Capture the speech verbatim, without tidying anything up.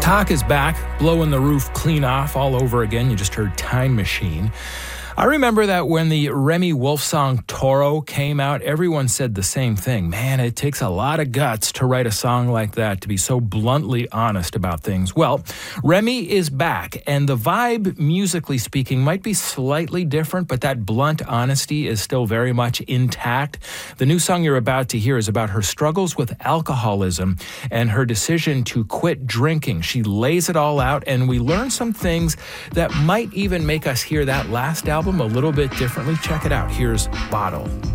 Cock is back, blowing the roof clean off all over again. You just heard Time Machine. I remember that when the Remy Wolf song Toro came out, everyone said the same thing. Man, it takes a lot of guts to write a song like that, to be so bluntly honest about things. Well, Remy is back, and the vibe, musically speaking, might be slightly different, but that blunt honesty is still very much intact. The new song you're about to hear is about her struggles with alcoholism and her decision to quit drinking. She lays it all out, and we learn some things that might even make us hear that last album a little bit differently. Check it out. Here's Bottle.